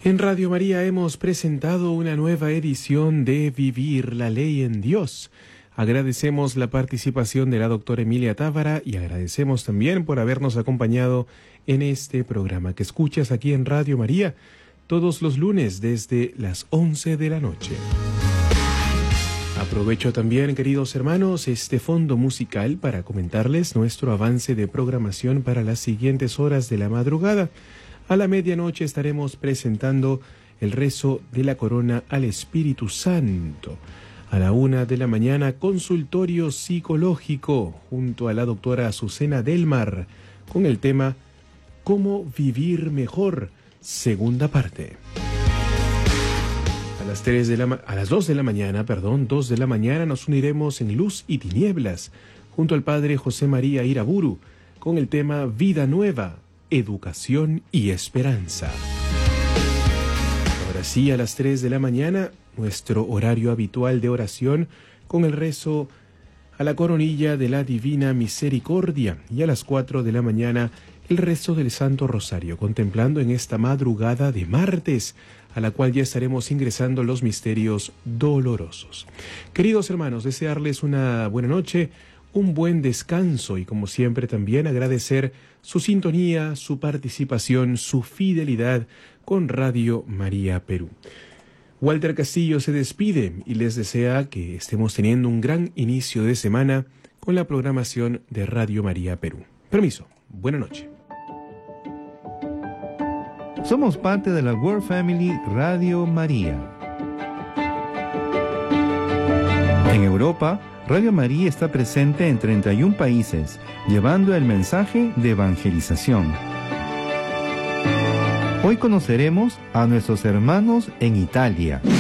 En Radio María hemos presentado una nueva edición de Vivir la Ley en Dios. Agradecemos la participación de la doctora Emilia Tábara y agradecemos también por habernos acompañado en este programa que escuchas aquí en Radio María todos los lunes desde las 11 de la noche. Aprovecho también, queridos hermanos, este fondo musical para comentarles nuestro avance de programación para las siguientes horas de la madrugada. A la medianoche estaremos presentando el rezo de la corona al Espíritu Santo. A la 1 de la mañana, consultorio psicológico junto a la doctora Azucena Delmar con el tema ¿Cómo vivir mejor? Segunda parte. A las 2 de la mañana, 2 de la mañana nos uniremos en Luz y Tinieblas junto al padre José María Iraburu con el tema Vida Nueva, Educación y Esperanza. Ahora sí, a las 3 de la mañana, nuestro horario habitual de oración con el rezo a la coronilla de la Divina Misericordia, y a las 4 de la mañana el rezo del Santo Rosario, contemplando en esta madrugada de martes, a la cual ya estaremos ingresando los misterios dolorosos. Queridos hermanos, desearles una buena noche, un buen descanso y como siempre también agradecer su sintonía, su participación, su fidelidad con Radio María Perú. Walter Castillo se despide y les desea que estemos teniendo un gran inicio de semana con la programación de Radio María Perú. Permiso, buena noche. Somos parte de la World Family Radio María. En Europa, Radio María está presente en 31 países, llevando el mensaje de evangelización. Hoy conoceremos a nuestros hermanos en Italia.